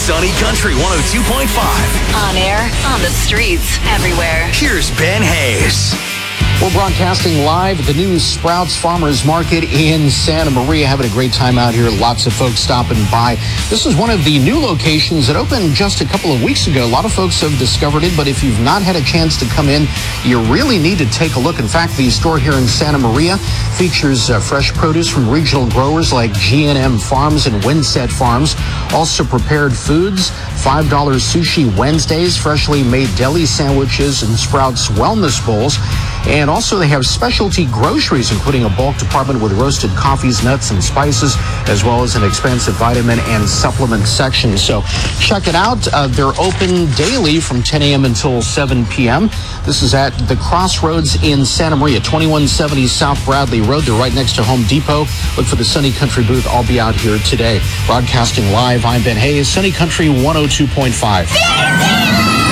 Sunny Country 102.5. On air, on the streets, everywhere. Here's Ben Hayes. We're broadcasting live at the new Sprouts Farmers Market in Santa Maria. Having a great time out here. Lots of folks stopping by. This is one of the new locations that opened just a couple of weeks ago. A lot of folks have discovered it, but if you've not had a chance to come in, you really need to take a look. In fact, the store here in Santa Maria features fresh produce from regional growers like G&M Farms and Windset Farms. Also prepared foods, $5 sushi Wednesdays, freshly made deli sandwiches, and Sprouts Wellness Bowls. And also they have specialty groceries, including a bulk department with roasted coffees, nuts, and spices, as well as an expansive vitamin and supplement section. So check it out. They're open daily from 10 a.m. until 7 p.m. This is at the Crossroads in Santa Maria, 2170 South Bradley Road. They're right next to Home Depot. Look for the Sunny Country booth. I'll be out here today. Broadcasting live, I'm Ben Hayes, Sunny Country 102.5.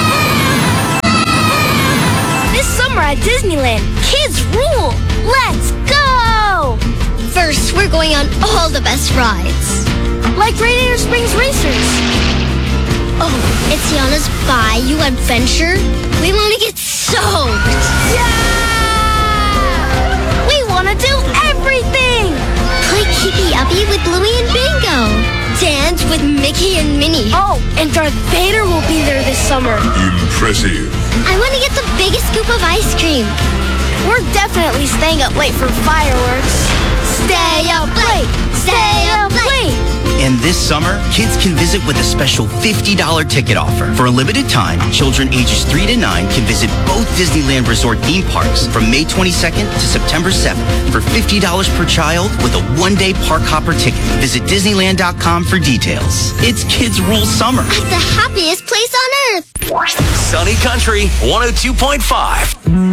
At Disneyland, kids rule! Let's go! First, we're going on all the best rides. Like Radiator Springs Racers. Oh, it's Tiana's Bayou Adventure. We want to get soaked. Yeah! We want to do everything! Play Keepy Uppy with Bluey and Bingo. Dance with Mickey and Minnie. Oh, and Darth Vader will be there this summer. Impressive. I want to get the biggest scoop of ice cream. We're definitely staying up late for fireworks. Stay up late! Stay up late! And this summer, kids can visit with a special $50 ticket offer. For a limited time, children ages 3 to 9 can visit both Disneyland Resort theme parks from May 22nd to September 7th for $50 per child with a one-day park hopper ticket. Visit Disneyland.com for details. It's Kids Rule Summer. At the happiest place on earth. Sunny Country 102.5.